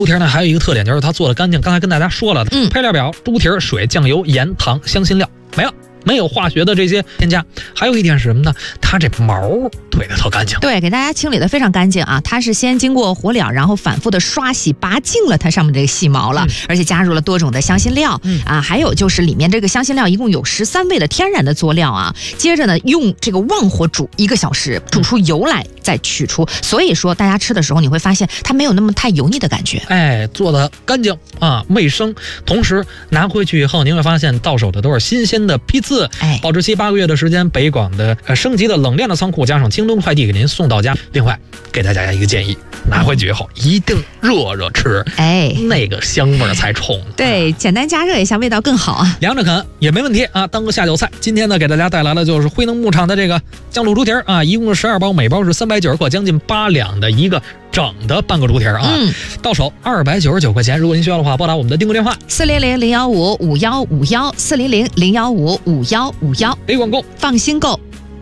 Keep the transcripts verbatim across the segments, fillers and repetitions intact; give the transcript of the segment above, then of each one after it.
猪蹄呢还有一个特点就是它做的干净，刚才跟大家说了的， 嗯， 配料表：猪蹄、水、酱油、盐、糖、香辛料，没了。没有化学的这些添加。还有一点是什么呢？它这毛推得特干净。 对，给大家清理的非常干净啊！它是先经过火燎，然后反复的刷洗，拔净了它上面这个细毛了，嗯、而且加入了多种的香辛料、嗯、啊，还有就是里面这个香辛料一共有十三味的天然的佐料啊。接着呢，用这个旺火煮一个小时，煮出油来再取出。所以说，大家吃的时候你会发现它没有那么太油腻的感觉。 哎，做的干净啊，卫生。同时拿回去以后，您会发现到手的都是新鲜的批次。 哎， 保质期八个月的时间，北广的呃升级的冷链的仓库，加上京东快递给您送到家。另外，给大家一个建议，拿回去以后一定热热吃， 哎， 那个香味才冲。 对，简单加热一下，味道更好啊。 凉着啃也没问题啊，当个下酒菜。今天呢，给大家带来的就是辉能牧场的这个酱卤猪蹄啊，一共是十二包，每包是三百九十克，将近八两的一个整的半个猪蹄啊， 嗯， 到手二百九十九块钱。如果您需要的话，拨打我们的订购电话四零零零幺五五幺五幺四零零零幺五五幺五幺， 北广购， 放心购。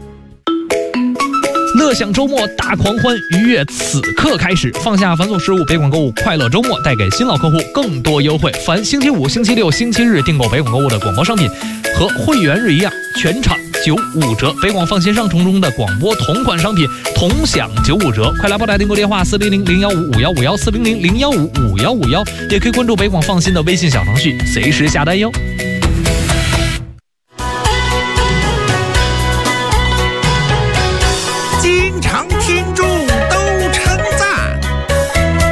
乐享周末大狂欢，愉悦此刻开始。放下繁琐事务，北广购物快乐周末带给新老客户更多优惠。凡星期五、星期六、星期日订购北广购物的广播商品，和会员日一样，全场九五折。北广放心上城中的广播同款商品同享九五折。快来拨打订购电话四零零零幺五五幺五幺四零零零幺五五幺五幺，也可以关注北广放心的微信小程序，随时下单哟。